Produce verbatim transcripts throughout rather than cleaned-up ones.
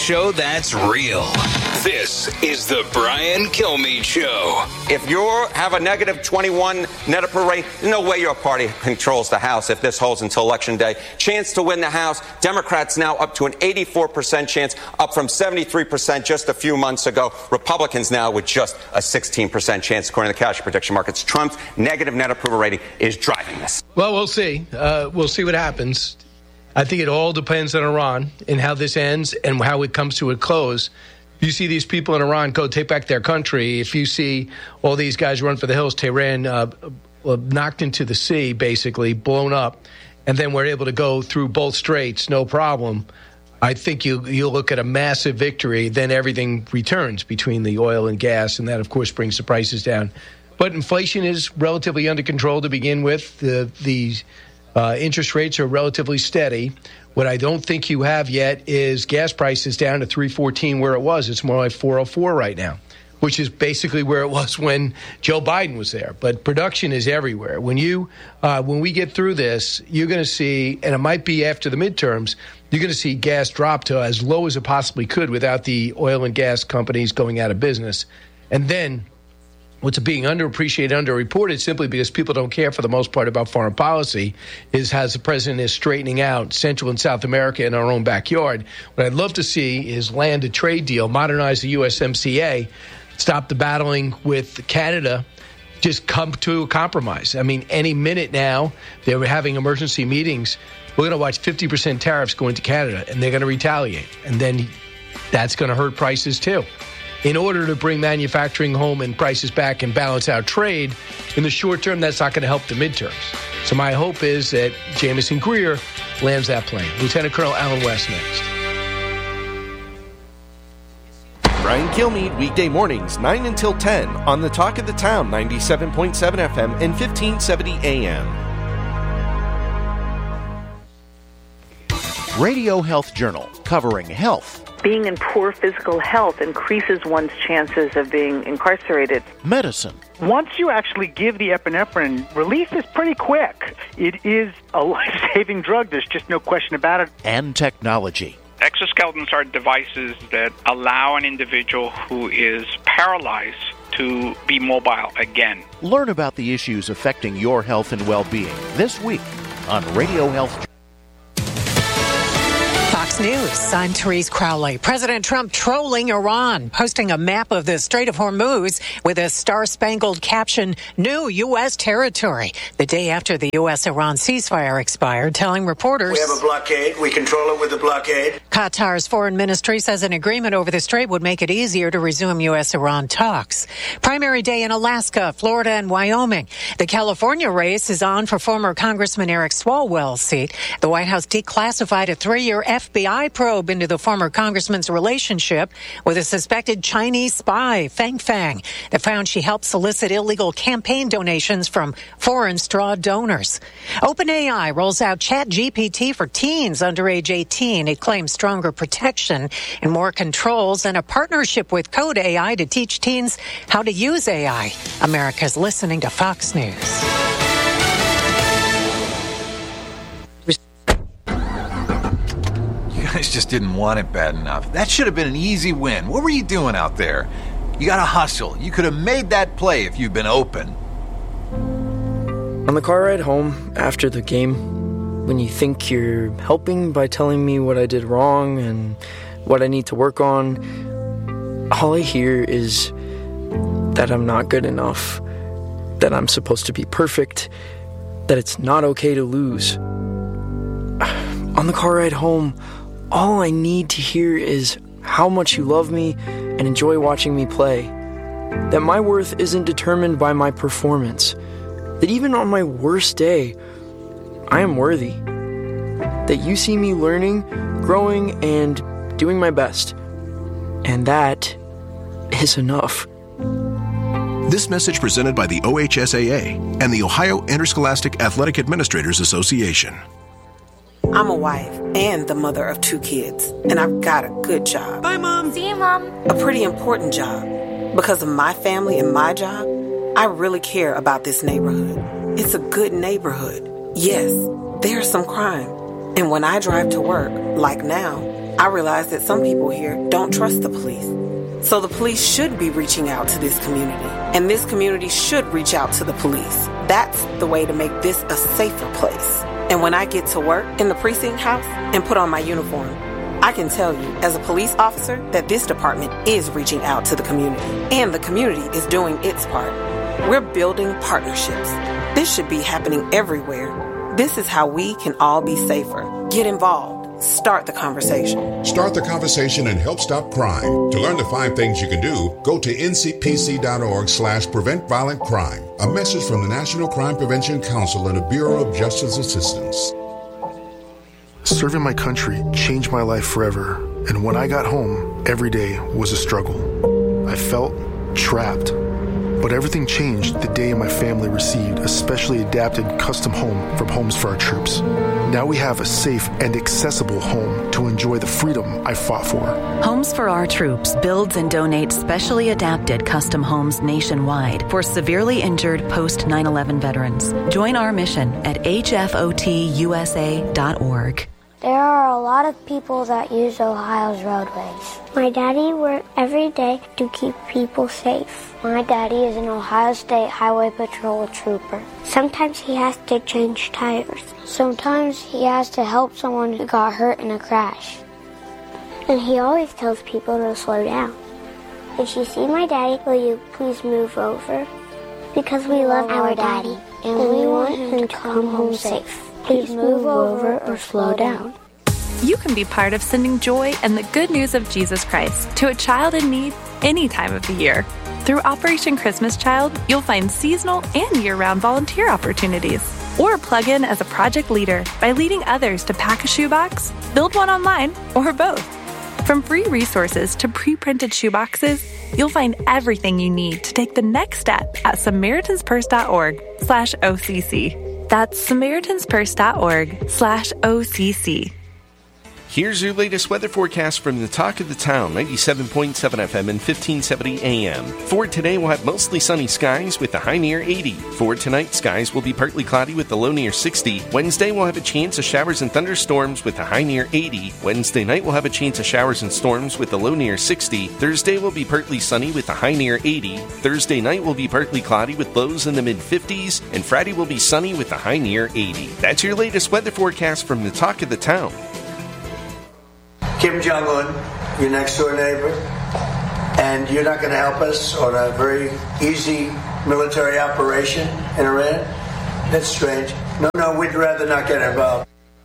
Show that's real. This is the Brian Kilmeade Show. If you have a negative twenty-one net approval rate, there's no way your party controls the House if this holds until Election Day. Chance to win the House, Democrats now up to an eighty-four percent chance, up from seventy-three percent just a few months ago. Republicans now with just a sixteen percent chance, according to the cash prediction markets. Trump's negative net approval rating is driving this. Well, we'll see. Uh, we'll see what happens. I think it all depends on Iran and how this ends and how it comes to a close. You see these people in Iran go take back their country. If you see all these guys run for the hills, Tehran uh, knocked into the sea, basically, blown up, and then we're able to go through both straits, no problem. I think you you look at a massive victory, then everything returns between the oil and gas, and that, of course, brings the prices down. But inflation is relatively under control to begin with. The the Uh, interest rates are relatively steady. What I don't think you have yet is gas prices down to three fourteen where it was. It's more like four oh four right now, which is basically where it was when Joe Biden was there. But production is everywhere. When you, uh, when we get through this, you're going to see, and it might be after the midterms, you're going to see gas drop to as low as it possibly could without the oil and gas companies going out of business. And then what's being underappreciated, underreported, simply because people don't care for the most part about foreign policy, is how the president is straightening out Central and South America in our own backyard. What I'd love to see is land a trade deal, modernize the U S M C A, stop the battling with Canada, just come to a compromise. I mean, any minute now, they were having emergency meetings. We're going to watch fifty percent tariffs go into Canada, and they're going to retaliate. And then that's going to hurt prices, too. In order to bring manufacturing home and prices back and balance out trade, in the short term, that's not going to help the midterms. So my hope is that Jamison Greer lands that plane. Lieutenant Colonel Alan West next. Brian Kilmeade, weekday mornings, nine until ten, on the Talk of the Town, ninety-seven point seven F M and fifteen seventy A M. Radio Health Journal, covering health. Being in poor physical health increases one's chances of being incarcerated. Medicine. Once you actually give the epinephrine, release is pretty quick. It is a life-saving drug. There's just no question about it. And technology. Exoskeletons are devices that allow an individual who is paralyzed to be mobile again. Learn about the issues affecting your health and well-being this week on Radio Health Journal. Fox News, I'm Therese Crowley. President Trump trolling Iran, posting a map of the Strait of Hormuz with a star-spangled caption, new U S territory, the day after the U S-Iran ceasefire expired, telling reporters, we have a blockade. We control it with a blockade. Qatar's foreign ministry says an agreement over the strait would make it easier to resume U S-Iran talks. Primary day in Alaska, Florida, and Wyoming. The California race is on for former Congressman Eric Swalwell's seat. The White House declassified a three-year F B I probe into the former congressman's relationship with a suspected Chinese spy, Fang Fang, that found she helped solicit illegal campaign donations from foreign straw donors. OpenAI rolls out ChatGPT for teens under age eighteen. It claims stronger protection and more controls and a partnership with Code A I to teach teens how to use A I. America's listening to Fox News. You guys just didn't want it bad enough. That should have been an easy win. What were you doing out there? You got to hustle. You could have made that play if you'd been open. On the car ride home after the game, when you think you're helping by telling me what I did wrong and what I need to work on, all I hear is that I'm not good enough, that I'm supposed to be perfect, that it's not okay to lose. On the car ride home, all I need to hear is how much you love me and enjoy watching me play. That my worth isn't determined by my performance. That even on my worst day, I am worthy. That you see me learning, growing, and doing my best. And that is enough. This message presented by the O H S A A and the Ohio Interscholastic Athletic Administrators Association. I'm a wife and the mother of two kids, and I've got a good job. Bye, Mom. See you, Mom. A pretty important job. Because of my family and my job, I really care about this neighborhood. It's a good neighborhood. Yes, there's some crime. And when I drive to work, like now, I realize that some people here don't trust the police. So the police should be reaching out to this community, and this community should reach out to the police. That's the way to make this a safer place. And when I get to work in the precinct house and put on my uniform, I can tell you, as a police officer, that this department is reaching out to the community, and the community is doing its part. We're building partnerships. This should be happening everywhere. This is how we can all be safer. Get involved. Start the conversation. Start the conversation and help stop crime. To learn the five things you can do, go to N C P C dot org slash prevent violent crime. A message from the National Crime Prevention Council and the Bureau of Justice Assistance. Serving my country changed my life forever, and when I got home, every day was a struggle. I felt trapped. But everything changed the day my family received a specially adapted custom home from Homes for Our Troops. Now we have a safe and accessible home to enjoy the freedom I fought for. Homes for Our Troops builds and donates specially adapted custom homes nationwide for severely injured post nine eleven veterans. Join our mission at H F O T U S A dot org. There are a lot of people that use Ohio's roadways. My daddy works every day to keep people safe. My daddy is an Ohio State Highway Patrol trooper. Sometimes he has to change tires. Sometimes he has to help someone who got hurt in a crash. And he always tells people to slow down. If you see my daddy, will you please move over? Because we love our daddy, and we want him to come home safe. Please move over or slow down. You can be part of sending joy and the good news of Jesus Christ to a child in need any time of the year. Through Operation Christmas Child, you'll find seasonal and year-round volunteer opportunities. Or plug in as a project leader by leading others to pack a shoebox, build one online, or both. From free resources to pre-printed shoeboxes, you'll find everything you need to take the next step at SamaritansPurse.org slash OCC. That's SamaritansPurse.org slash OCC. Here's your latest weather forecast from the Talk of the Town, ninety-seven point seven F M and fifteen seventy A M. For today, we'll have mostly sunny skies with a high near eighty. For tonight, skies will be partly cloudy with a low near sixty. Wednesday, we'll have a chance of showers and thunderstorms with a high near eighty. Wednesday night, we'll have a chance of showers and storms with a low near sixty. Thursday will be partly sunny with a high near eighty. Thursday night will be partly cloudy with lows in the mid-fifties. And Friday will be sunny with a high near eighty. That's your latest weather forecast from the Talk of the Town. Kim Jong-un, your next-door neighbor, and you're not going to help us on a very easy military operation in Iran? That's strange. No, no, we'd rather not get involved.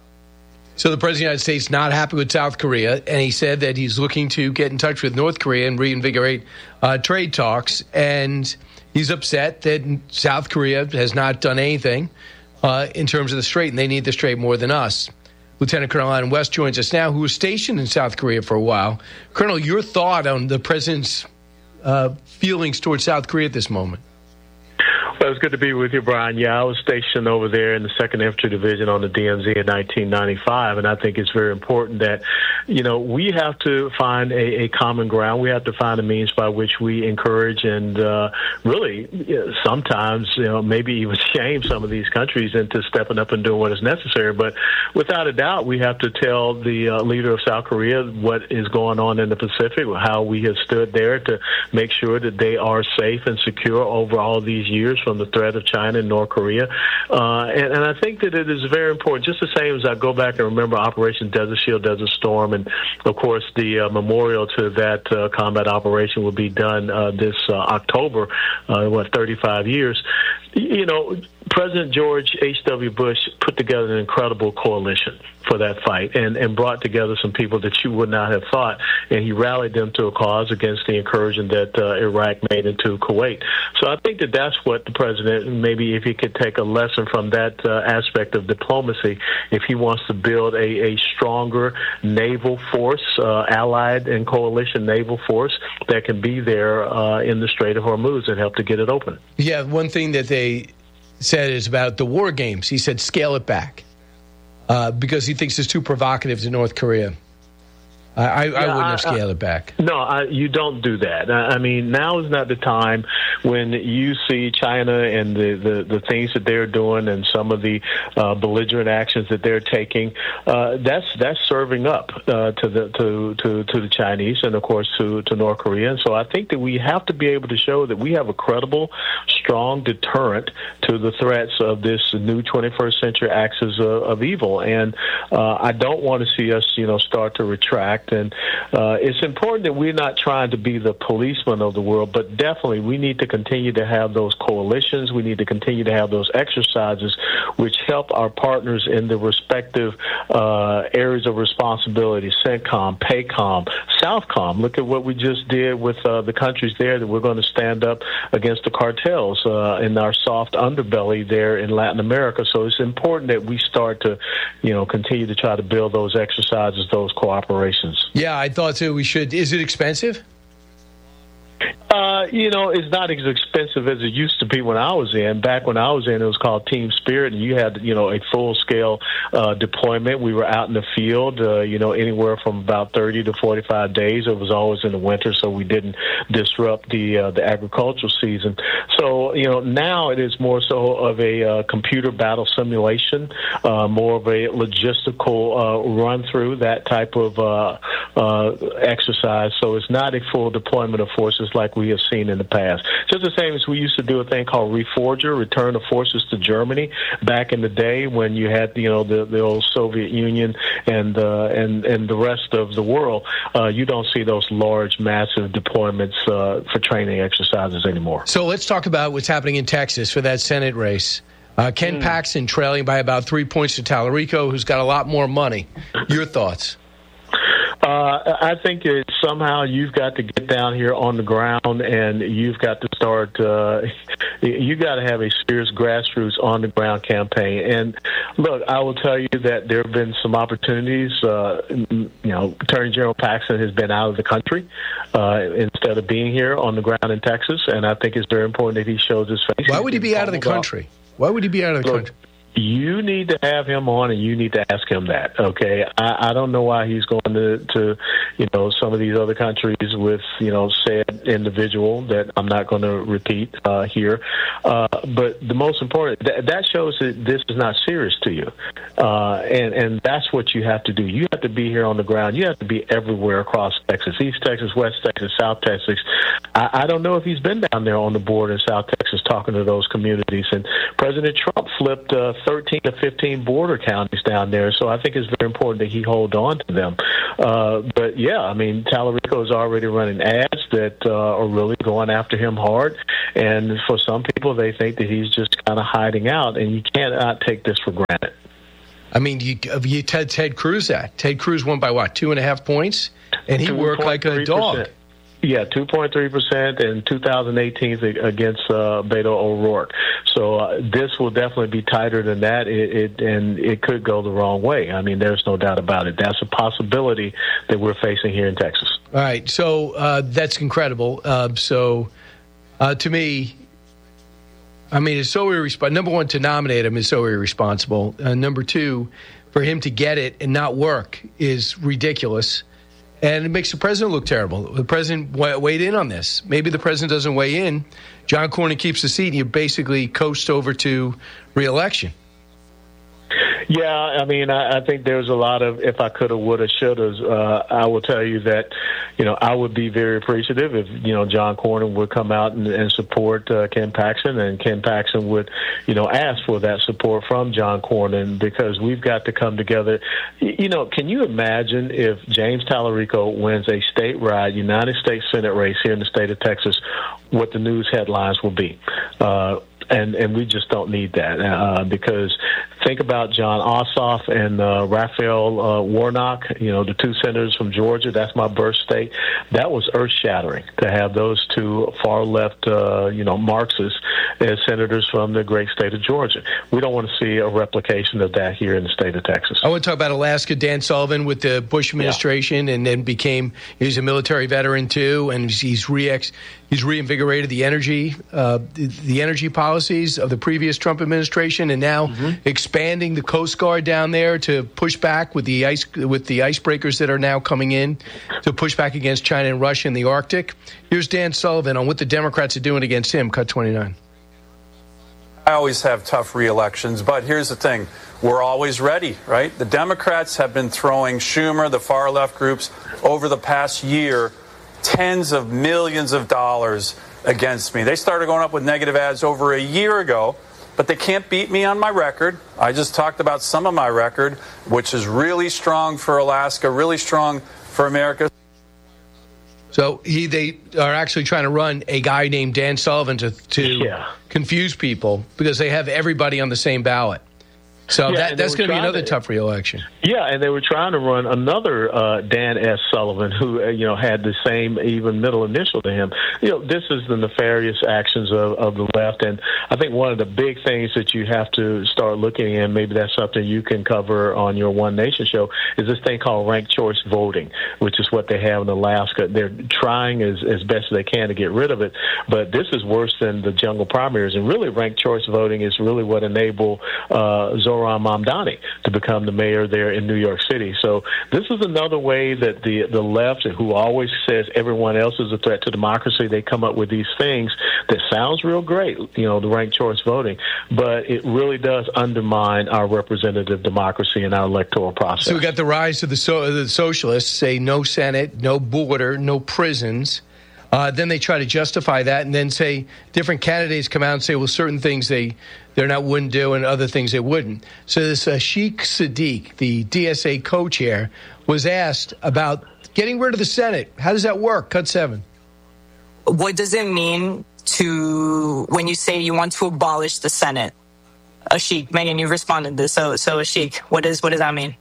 So the President of the United States not happy with South Korea, and he said that he's looking to get in touch with North Korea and reinvigorate uh, trade talks, and he's upset that South Korea has not done anything uh, in terms of the Strait, and they need the Strait more than us. Lieutenant Colonel Adam West joins us now, who was stationed in South Korea for a while. Colonel, your thought on the President's uh, feelings towards South Korea at this moment? Well, it's good to be with you, Brian. Yeah, I was stationed over there in the second Infantry Division on the D M Z in nineteen ninety-five, and I think it's very important that, you know, we have to find a, a common ground. We have to find a means by which we encourage and uh, really you know, sometimes, you know, maybe even shame some of these countries into stepping up and doing what is necessary. But without a doubt, we have to tell the uh, leader of South Korea what is going on in the Pacific, how we have stood there to make sure that they are safe and secure over all these years from the threat of China and North Korea. Uh, and, and I think that it is very important, just the same as I go back and remember Operation Desert Shield, Desert Storm, and, of course, the uh, memorial to that uh, combat operation will be done uh, this uh, October, uh, what, thirty-five years. You know, President George H W. Bush put together an incredible coalition for that fight and, and brought together some people that you would not have thought, and he rallied them to a cause against the incursion that uh, Iraq made into Kuwait. So I think that that's what the president, maybe if he could take a lesson from that uh, aspect of diplomacy, if he wants to build a, a stronger naval force, uh, allied and coalition naval force that can be there uh, in the Strait of Hormuz and help to get it open. Yeah, one thing that they said is about the war games. He said scale it back uh, because he thinks it's too provocative to North Korea. I, I, Yeah, I wouldn't I- have scaled it back. No, I, you don't do that. I, I mean, now is not the time when you see China and the, the, the things that they're doing and some of the uh, belligerent actions that they're taking. Uh, that's that's serving up uh, to the to, to, to the Chinese and, of course, to, to North Korea. And so I think that we have to be able to show that we have a credible, strong deterrent to the threats of this new twenty-first century axis of, of evil. And uh, I don't want to see us, you know, start to retract. And uh, it's important that we're not trying to be the policeman of the world, but definitely we need to continue to have those coalitions. We need to continue to have those exercises which help our partners in the respective uh, areas of responsibility, CENTCOM, PACOM, SOUTHCOM. Look at what we just did with uh, the countries there that we're going to stand up against the cartels uh, in our soft underbelly there in Latin America. So it's important that we start to, you know, continue to try to build those exercises, those cooperations. Yeah, I thought so. We should. Is it expensive? Uh, you know, it's not as expensive as it used to be when I was in. Back when I was in, it was called Team Spirit, and you had, you know, a full-scale uh, deployment. We were out in the field, uh, you know, anywhere from about thirty to forty-five days. It was always in the winter, so we didn't disrupt the uh, the agricultural season. So, you know, now it is more so of a uh, computer battle simulation, uh, more of a logistical uh, run-through, that type of uh, uh, exercise. So it's not a full deployment of forces like we have seen in the past. Just the same as we used to do a thing called Reforger, return of forces to Germany back in the day when you had, you know, the, the old Soviet Union and uh, and and the rest of the world. Uh, you don't see those large, massive deployments uh, for training exercises anymore. So let's talk about what's happening in Texas for that Senate race. Uh, Ken mm. Paxton trailing by about three points to Tallarico, who's got a lot more money. Your thoughts? Uh, I think that somehow you've got to get down here on the ground, and you've got to start. Uh, you got to have a serious grassroots on the ground campaign. And look, I will tell you that there have been some opportunities. Uh, you know, Attorney General Paxton has been out of the country uh, instead of being here on the ground in Texas, and I think it's very important that he shows his face. Why would he be out of the country? Why would he be out of the look, country? You need to have him on, and you need to ask him that, okay? I, I don't know why he's going to, to, you know, some of these other countries with, you know, said individual that I'm not going to repeat uh, here. Uh, but the most important, th- that shows that this is not serious to you. Uh, and, and that's what you have to do. You have to be here on the ground. You have to be everywhere across Texas, East Texas, West Texas, South Texas. I, I don't know if he's been down there on the border in South Texas talking to those communities. And President Trump flipped uh, thirteen to fifteen border counties down there, so I think it's very important that he hold on to them. Uh, but, yeah, I mean, Tallarico is already running ads that uh, are really going after him hard, and for some people, they think that he's just kind of hiding out, and you cannot take this for granted. I mean, you, you Ted, Ted Cruz that. Ted Cruz won by, what, two and a half points? And he worked like a dog. Yeah, two point three percent in two thousand eighteen against uh, Beto O'Rourke. So uh, this will definitely be tighter than that, it, it, and it could go the wrong way. I mean, there's no doubt about it. That's a possibility that we're facing here in Texas. All right, so uh, that's incredible. Uh, so uh, to me, I mean, it's so irresponsible. Number one, to nominate him is so irresponsible. Uh, number two, for him to get it and not work is ridiculous. And it makes the president look terrible. The president weighed in on this. Maybe the president doesn't weigh in. John Cornyn keeps the seat, and you basically coast over to re-election. Yeah, I mean, I, I think there's a lot of if I coulda, woulda, shouldas. Uh, I will tell you that, you know, I would be very appreciative if, you know, John Cornyn would come out and, and support uh, Ken Paxton, and Ken Paxton would, you know, ask for that support from John Cornyn, because we've got to come together. You know, can you imagine if James Tallarico wins a statewide United States Senate race here in the state of Texas, what the news headlines will be? Uh, and, and we just don't need that uh, because think about John Ossoff and uh, Raphael uh, Warnock, you know, the two senators from Georgia. That's my birth state. That was earth-shattering to have those two far-left, uh, you know, Marxists as senators from the great state of Georgia. We don't want to see a replication of that here in the state of Texas. I want to talk about Alaska. Dan Sullivan with the Bush administration, yeah. and then became he's a military veteran too, and he's re he's reinvigorated the energy uh, the, the energy policy. policies of the previous Trump administration, and now mm-hmm. expanding the Coast Guard down there to push back with the ice with the icebreakers that are now coming in to push back against China and Russia in the Arctic. Here's Dan Sullivan on what the Democrats are doing against him. Cut twenty-nine. I always have tough re-elections, but here's the thing. We're always ready, right? The Democrats have been throwing Schumer, the far-left groups, over the past year, tens of millions of dollars against me. They started going up with negative ads over a year ago, but they can't beat me on my record. I just talked about some of my record, which is really strong for Alaska, really strong for America. So he, they are actually trying to run a guy named Dan Sullivan to, to yeah. confuse people because they have everybody on the same ballot. So yeah, that, that's going to be another to, tough re-election. Yeah, and they were trying to run another uh, Dan S. Sullivan, who uh, you know had the same even middle initial to him. You know, this is the nefarious actions of, of the left, and I think one of the big things that you have to start looking at, maybe that's something you can cover on your One Nation show, is this thing called ranked choice voting, which is what they have in Alaska. They're trying as, as best as they can to get rid of it, but this is worse than the jungle primaries, and really ranked choice voting is really what enabled uh, Zohran Mamdani to become the mayor there in New York City. So this is another way that the the left, who always says everyone else is a threat to democracy, they come up with these things that sounds real great, you know, the ranked choice voting, but it really does undermine our representative democracy and our electoral process. So we got the rise of the, so, the socialists, say no Senate, no border, no prisons. Uh, then they try to justify that and then say different candidates come out and say, well, certain things they they're not wouldn't do and other things they wouldn't. So this uh, Sheikh Sadiq, the D S A co-chair, was asked about getting rid of the Senate. How does that work? Cut seven. What does it mean to when you say you want to abolish the Senate? Ashik, Megan, you responded to this. So, so Ashik, what is what does that mean?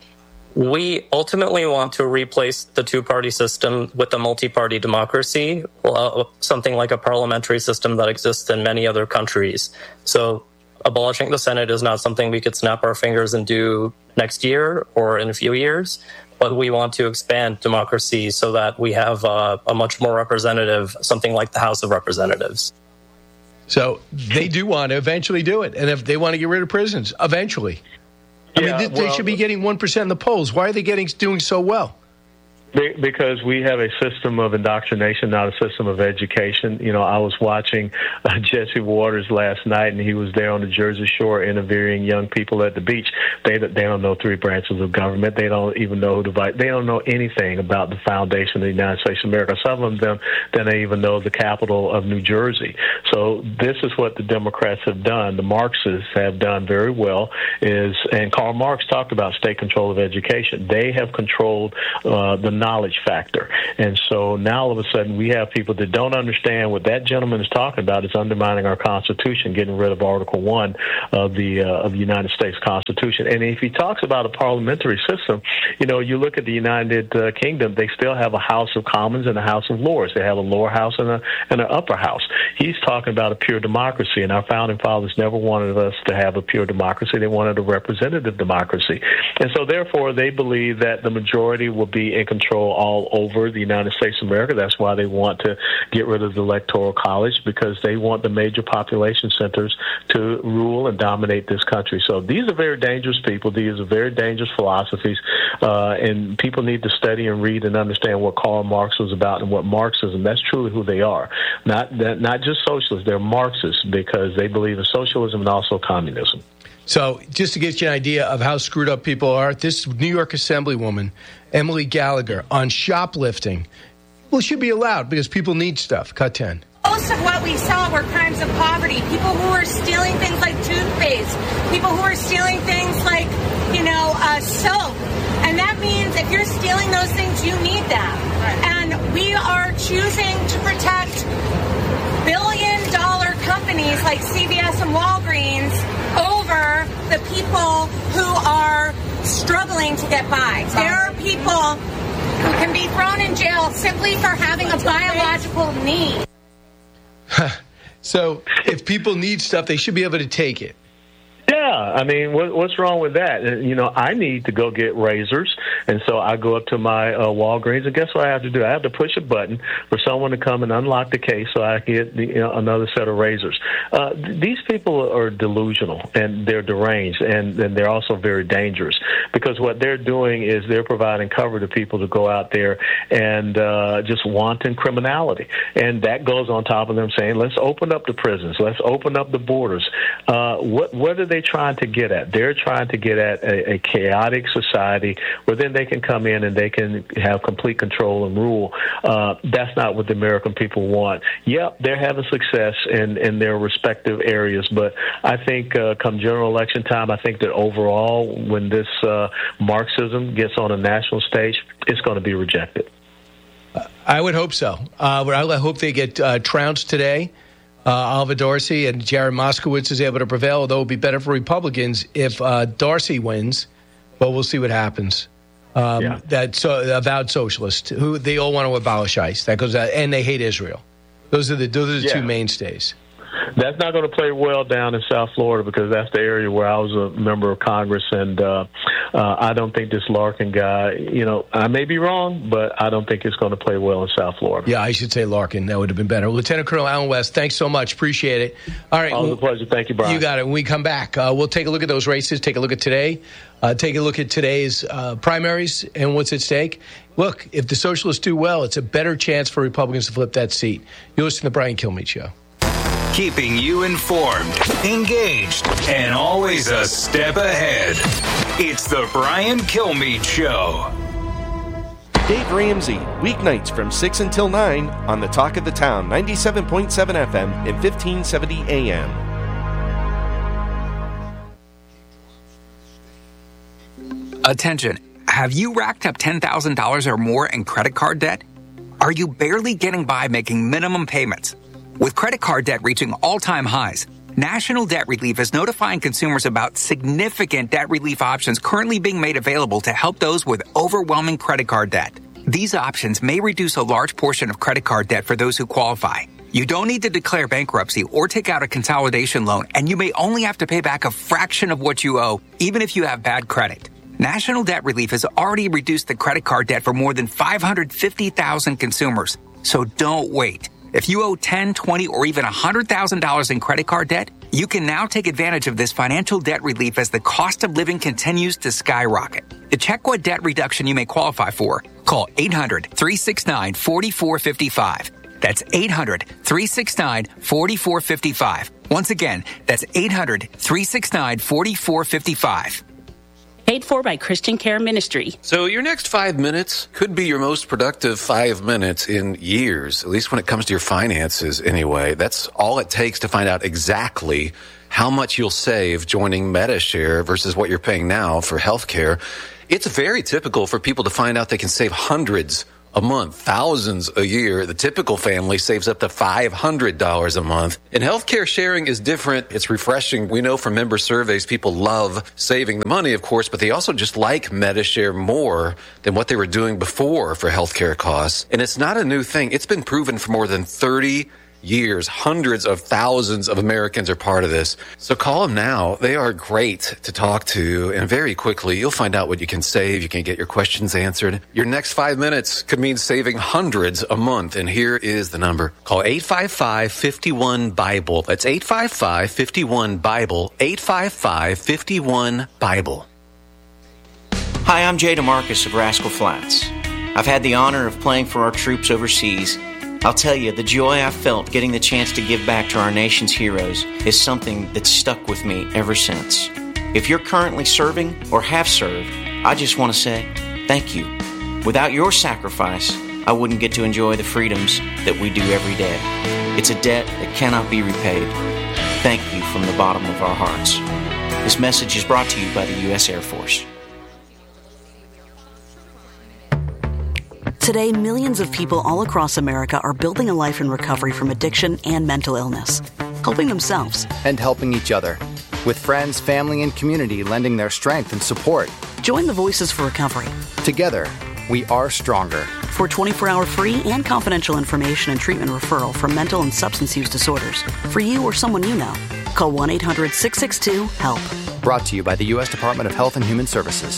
We ultimately want to replace the two-party system with a multi-party democracy, uh, something like a parliamentary system that exists in many other countries. So abolishing the Senate is not something we could snap our fingers and do next year or in a few years, but we want to expand democracy so that we have uh, a much more representative, something like the House of Representatives. So they do want to eventually do it, and if they want to get rid of prisons, eventually. I yeah, mean, they, well, they should be getting one percent in the polls. Why are they getting doing so well? Because we have a system of indoctrination, not a system of education. You know, I was watching uh, Jesse Waters last night, and he was there on the Jersey Shore interviewing young people at the beach. They they don't know three branches of government. They don't even know who the vice. They don't know anything about the foundation of the United States of America. Some of them don't even know the capital of New Jersey. So this is what the Democrats have done. The Marxists have done very well. Is and Karl Marx talked about state control of education. They have controlled uh, the knowledge factor. And so now all of a sudden we have people that don't understand what that gentleman is talking about is undermining our Constitution, getting rid of Article One of the uh, of the United States Constitution. And if he talks about a parliamentary system, you know, you look at the United uh, Kingdom, they still have a House of Commons and a House of Lords. They have a lower house and a and an upper house. He's talking about a pure democracy, and our founding fathers never wanted us to have a pure democracy. They wanted a representative democracy. And so therefore they believe that the majority will be in control all over the United States of America. That's why they want to get rid of the Electoral College, because they want the major population centers to rule and dominate this country. So these are very dangerous people. These are very dangerous philosophies, uh, and people need to study and read and understand what Karl Marx was about and what Marxism, that's truly who they are. Not, not just socialists, they're Marxists because they believe in socialism and also communism. So just to get you an idea of how screwed up people are, this New York Assemblywoman, Emily Gallagher, on shoplifting, well, should be allowed because people need stuff. Cut ten. Most of what we saw were crimes of poverty. People who were stealing things like toothpaste. People who were stealing things like, you know, uh, soap. And that means if you're stealing those things, you need them. Right. And we are choosing to protect billion-dollar companies like C V S and Walgreens over the people who are struggling to get by. There are people who can be thrown in jail simply for having a biological need. So if people need stuff, they should be able to take it. Yeah, I mean, what, what's wrong with that? And, you know, I need to go get razors, and so I go up to my uh, Walgreens, and guess what I have to do? I have to push a button for someone to come and unlock the case so I can get the, you know, another set of razors. Uh, th- these people are delusional, and they're deranged, and, and they're also very dangerous, because what they're doing is they're providing cover to people to go out there and uh, just wanton criminality. And that goes on top of them saying, let's open up the prisons, let's open up the borders. Uh, what, what are they trying to get at? They're trying to get at a, a chaotic society where then they can come in and they can have complete control and rule. Uh, that's not what the American people want. Yep, they're having success in, in their respective areas, but I think uh, come general election time, I think that overall, when this uh, Marxism gets on a national stage, it's going to be rejected. I would hope so. Uh, but I hope they get uh, trounced today. Uh, Alva Dorsey and Jared Moskowitz is able to prevail, although it would be better for Republicans if uh, Dorsey wins. But we'll see what happens. Um, yeah. That so, avowed socialist, who they all want to abolish ICE. That goes out, and they hate Israel. Those are the those are the yeah. two mainstays. That's not going to play well down in South Florida, because that's the area where I was a member of Congress, and uh, uh, I don't think this Larkin guy, you know, I may be wrong, but I don't think it's going to play well in South Florida. Yeah, I should say Larkin. That would have been better. Lieutenant Colonel Allen West, thanks so much. Appreciate it. All right. Always a pleasure. Thank you, Brian. You got it. When we come back, uh, we'll take a look at those races, take a look at today, uh, take a look at today's uh, primaries and what's at stake. Look, if the socialists do well, it's a better chance for Republicans to flip that seat. You're listening to the Brian Kilmeade Show. Keeping you informed, engaged, and always a step ahead. It's the Brian Kilmeade Show. Dave Ramsey, weeknights from six until nine on the Talk of the Town, ninety-seven point seven F M and fifteen seventy A M. Attention. Have you racked up ten thousand dollars or more in credit card debt? Are you barely getting by making minimum payments? With credit card debt reaching all-time highs, National Debt Relief is notifying consumers about significant debt relief options currently being made available to help those with overwhelming credit card debt. These options may reduce a large portion of credit card debt for those who qualify. You don't need to declare bankruptcy or take out a consolidation loan, and you may only have to pay back a fraction of what you owe, even if you have bad credit. National Debt Relief has already reduced the credit card debt for more than five hundred fifty thousand consumers. So don't wait. If you owe ten, twenty, or even one hundred thousand dollars in credit card debt, you can now take advantage of this financial debt relief as the cost of living continues to skyrocket. To check what debt reduction you may qualify for, call eight hundred, three six nine, four four five five. That's eight hundred, three six nine, four four five five. Once again, that's eight hundred, three six nine, four four five five. Paid for by Christian Care Ministry. So your next five minutes could be your most productive five minutes in years, at least when it comes to your finances anyway. That's all it takes to find out exactly how much you'll save joining Medi-Share versus what you're paying now for healthcare. It's very typical for people to find out they can save hundreds a month, thousands a year. The typical family saves up to five hundred dollars a month. And healthcare sharing is different. It's refreshing. We know from member surveys, people love saving the money, of course, but they also just like Medi-Share more than what they were doing before for healthcare costs. And it's not a new thing. It's been proven for more than thirty years. Hundreds of thousands of Americans are part of this. So call them now. They are great to talk to, and very quickly you'll find out what you can save. You can get your questions answered. Your next five minutes could mean saving hundreds a month, and here is the number. Call eight five five, five one, Bible. That's eight five five, five one, Bible. eight five five, five one, Bible. Hi, I'm Jay DeMarcus of Rascal Flats. I've had the honor of playing for our troops overseas. I'll tell you, the joy I felt getting the chance to give back to our nation's heroes is something that's stuck with me ever since. If you're currently serving or have served, I just want to say thank you. Without your sacrifice, I wouldn't get to enjoy the freedoms that we do every day. It's a debt that cannot be repaid. Thank you from the bottom of our hearts. This message is brought to you by the U S Air Force. Today, millions of people all across America are building a life in recovery from addiction and mental illness, helping themselves and helping each other, with friends, family, and community lending their strength and support. Join the Voices for Recovery. Together, we are stronger. For twenty-four hour free and confidential information and treatment referral for mental and substance use disorders, for you or someone you know, Call one eight hundred six six two HELP. Brought to you by the U S Department of Health and Human Services.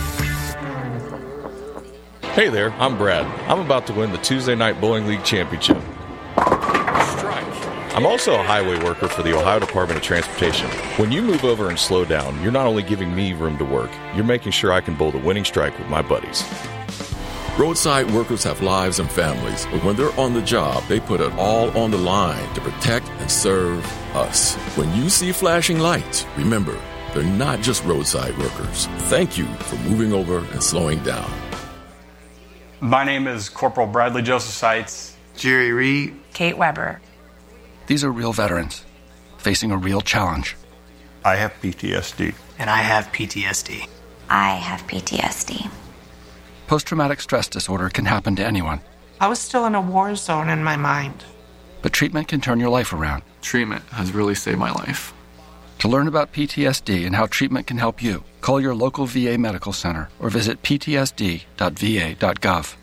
Hey there, I'm Brad. I'm about to win the Tuesday Night Bowling League Championship. I'm also a highway worker for the Ohio Department of Transportation. When you move over and slow down, you're not only giving me room to work, you're making sure I can bowl the winning strike with my buddies. Roadside workers have lives and families, but when they're on the job, they put it all on the line to protect and serve us. When you see flashing lights, remember, they're not just roadside workers. Thank you for moving over and slowing down. My name is Corporal Bradley Joseph Seitz. Jerry Reed. Kate Weber. These are real veterans facing a real challenge. I have P T S D. And I have P T S D. I have P T S D. Post-traumatic stress disorder can happen to anyone. I was still in a war zone in my mind. But treatment can turn your life around. Treatment has really saved my life. To learn about P T S D and how treatment can help you, call your local V A medical center or visit p t s d dot v a dot gov.